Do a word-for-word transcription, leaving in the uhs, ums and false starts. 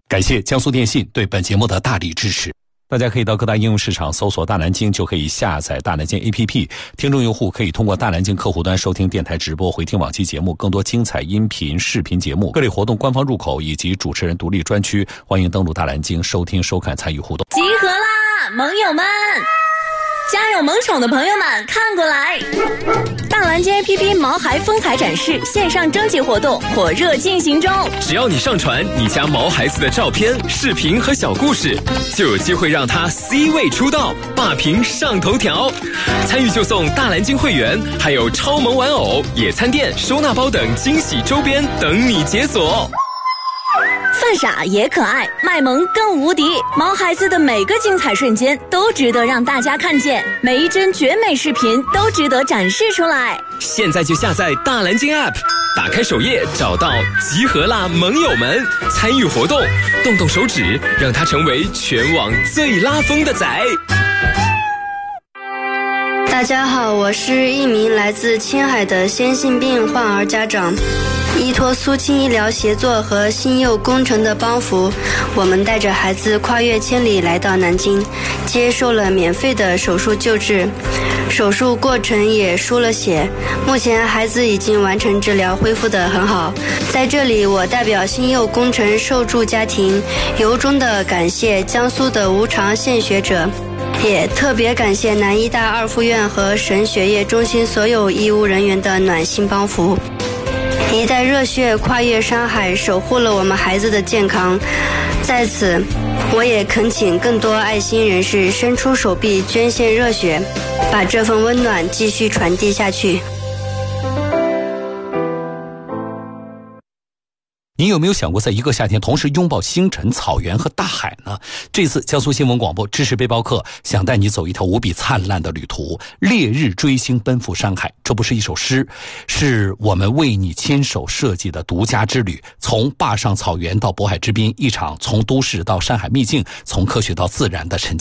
感谢江苏电信对本节目的大力支持。大家可以到各大应用市场搜索大南京，就可以下载大南京 A P P。 听众用户可以通过大南京客户端收听电台直播，回听往期节目，更多精彩音频视频节目，各类活动官方入口以及主持人独立专区，欢迎登录大南京收听收看参与互动。 集合啦，盟友们！家有萌宠的朋友们看过来，大南京 A P P 毛孩风采展示线上征集活动火热进行中， 只要你上传你家毛孩子的照片、视频和小故事，就有机会让他 C 位出道，霸屏上头条。参与就送大南京会员，还有超萌玩偶、野餐垫、收纳包等惊喜周边等你解锁。 犯傻也可爱，卖萌更无敌。毛孩子的每个精彩瞬间都值得让大家看见，每一帧绝美视频都值得展示出来。 现在就下载大南京 App， 打开首页找到集合啦盟友们，参与活动，动动手指，让他成为全网最拉风的仔。 大家好，我是一名来自青海的先性病患儿家长。依托苏青医疗协作和新幼工程的帮扶，我们带着孩子跨越千里来到南京，接受了免费的手术救治，手术过程也输了血，目前孩子已经完成治疗，恢复得很好。在这里，我代表新幼工程受助家庭由衷地感谢江苏的无偿献血者，也特别感谢南医大二附院和省血液中心所有医务人员的暖心帮扶。一袋热血跨越山海，守护了我们孩子的健康。在此，我也恳请更多爱心人士伸出手臂捐献热血，把这份温暖继续传递下去。 你有没有想过在一个夏天同时拥抱星辰、草原和大海呢？这次江苏新闻广播知识背包客想带你走一条无比灿烂的旅途，烈日追星，奔赴山海。这不是一首诗，是我们为你亲手设计的独家之旅，从坝上草原到渤海之滨，一场从都市到山海秘境，从科学到自然的沉浸